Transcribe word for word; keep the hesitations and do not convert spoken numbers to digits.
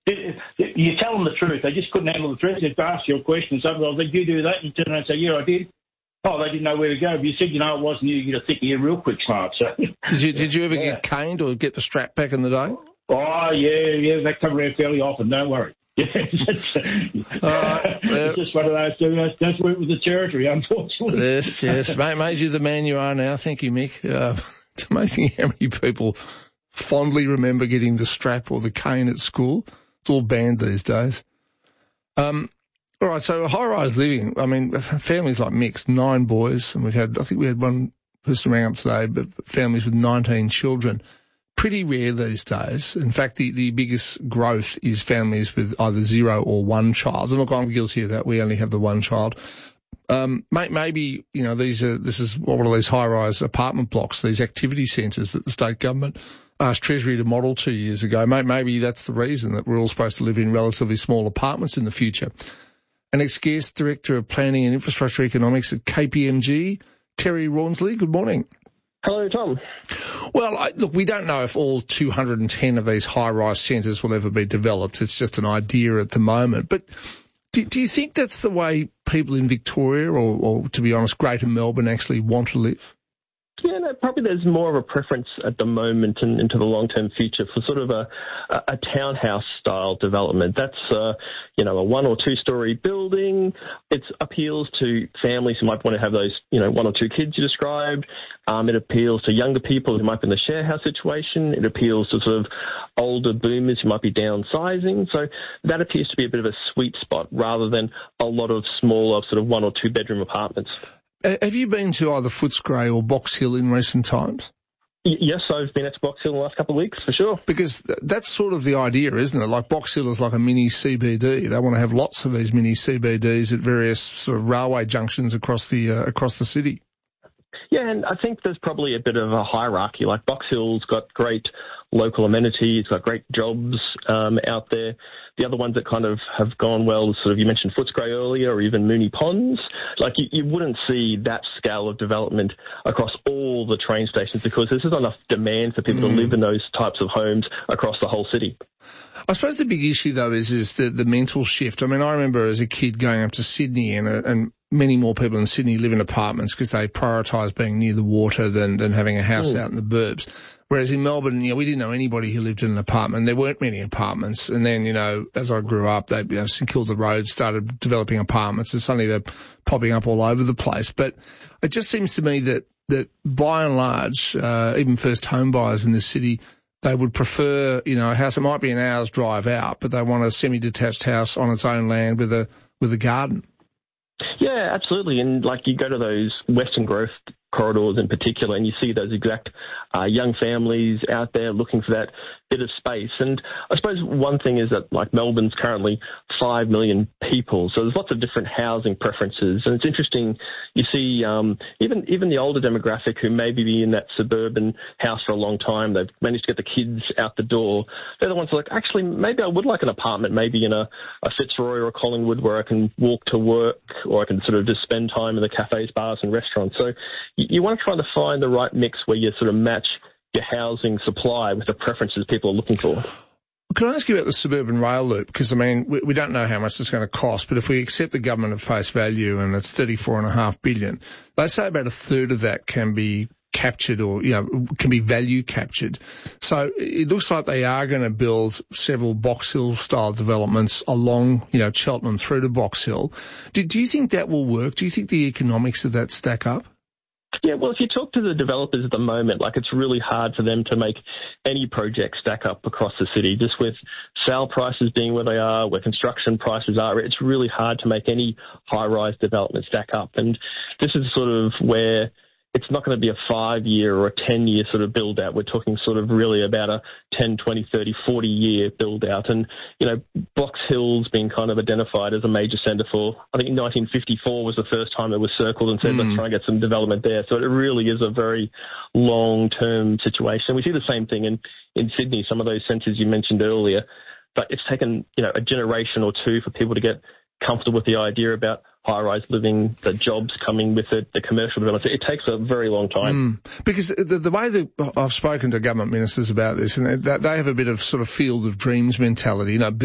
You tell them the truth. They just couldn't handle the truth. If they ask you a question, something like, did you do that? And you turn around and say, yeah, I did. Oh, they didn't know where to go. If you said, you know, it wasn't you, you'd think you're real quick smart. So. Did you Did you ever yeah. get caned or get the strap back in the day? Oh, yeah, yeah, that come around fairly often, don't worry. Yeah, it's, uh, it's just one of those things. That's, that's work with the territory, unfortunately. Yes, yes. Made, made you the man you are now. Thank you, Mick. Uh, it's amazing how many people fondly remember getting the strap or the cane at school. It's all banned these days. Um, all right, so high-rise living, I mean, families like Mick's, nine boys, and we've had, I think we had one person rang up today, but families with nineteen children. Pretty rare these days. In fact, the, the biggest growth is families with either zero or one child. And look, I'm guilty of that. We only have the one child. Um, may, maybe, you know, these are, this is what are these high-rise apartment blocks, these activity centres that the state government asked Treasury to model two years ago. Maybe that's the reason that we're all supposed to live in relatively small apartments in the future. An ex-guest director of planning and infrastructure economics at K P M G, Terry Rawnsley. Good morning. Hello, Tom. Well, I, look, we don't know if all two hundred ten of these high-rise centres will ever be developed. It's just an idea at the moment. But do, do you think that's the way people in Victoria or, or, to be honest, Greater Melbourne actually want to live? Yeah, no, probably there's more of a preference at the moment and into the long-term future for sort of a, a townhouse-style development. That's, uh, you know, a one- or two-storey building. It appeals to families who might want to have those, you know, one or two kids you described. Um, it appeals to younger people who might be in the share house situation. It appeals to sort of older boomers who might be downsizing. So that appears to be a bit of a sweet spot rather than a lot of smaller sort of one- or two-bedroom apartments. Have you been to either Footscray or Box Hill in recent times? Yes, I've been at Box Hill in the last couple of weeks, for sure. Because that's sort of the idea, isn't it? Like Box Hill is like a mini C B D. They want to have lots of these mini C B Ds at various sort of railway junctions across the uh, across the city. Yeah, and I think there's probably a bit of a hierarchy. Like Box Hill's got great local amenities, it's got great jobs um, out there. The other ones that kind of have gone well, sort of you mentioned Footscray earlier, or even Moonee Ponds. Like you, you wouldn't see that scale of development across all the train stations because there's not enough demand for people mm. to live in those types of homes across the whole city. I suppose the big issue though is is the the mental shift. I mean, I remember as a kid going up to Sydney and and many more people in Sydney live in apartments because they prioritise being near the water than than having a house mm. out in the burbs. Whereas in Melbourne, you know, we didn't know anybody who lived in an apartment. There weren't many apartments. And then, you know, as I grew up, they, you know, St Kilda Road started developing apartments and suddenly they're popping up all over the place. But it just seems to me that, that by and large, uh, even first home buyers in this city, they would prefer, you know, a house that might be an hour's drive out, but they want a semi-detached house on its own land with a, with a garden. Yeah, absolutely. And like you go to those Western growth corridors in particular, and you see those exact uh, young families out there looking for that bit of space. And I suppose one thing is that, like, Melbourne's currently five million people, so there's lots of different housing preferences. And it's interesting, you see um, even even the older demographic who maybe be in that suburban house for a long time, they've managed to get the kids out the door. They're the ones who are like, actually, maybe I would like an apartment, maybe in a, a Fitzroy or a Collingwood where I can walk to work or I can sort of just spend time in the cafes, bars and restaurants. So you, you want to try to find the right mix where you sort of match your housing supply with the preferences people are looking for. Can I ask you about the suburban rail loop? Because, I mean, we, we don't know how much it's going to cost, but if we accept the government at face value and it's thirty-four point five billion dollars, they say about a third of that can be captured or, you know, can be value captured. So it looks like they are going to build several Box Hill style developments along, you know, Cheltenham through to Box Hill. Do, do you think that will work? Do you think the economics of that stack up? Yeah, well, if you talk to the developers at the moment, like it's really hard for them to make any project stack up across the city. Just with sale prices being where they are, where construction prices are, it's really hard to make any high-rise development stack up. And this is sort of where it's not going to be a five-year or a ten-year sort of build-out. We're talking sort of really about a ten, twenty, thirty, forty-year build-out. And, you know, Box Hill's been kind of identified as a major centre for, I think nineteen fifty-four was the first time it was circled and said, mm. let's try and get some development there. So it really is a very long-term situation. We see the same thing in, in Sydney, some of those centres you mentioned earlier. But it's taken, you know, a generation or two for people to get comfortable with the idea about high-rise living, the jobs coming with it, the commercial development. It takes a very long time. Mm. Because the, the way that I've spoken to government ministers about this, and they, they have a bit of sort of field of dreams mentality, you know,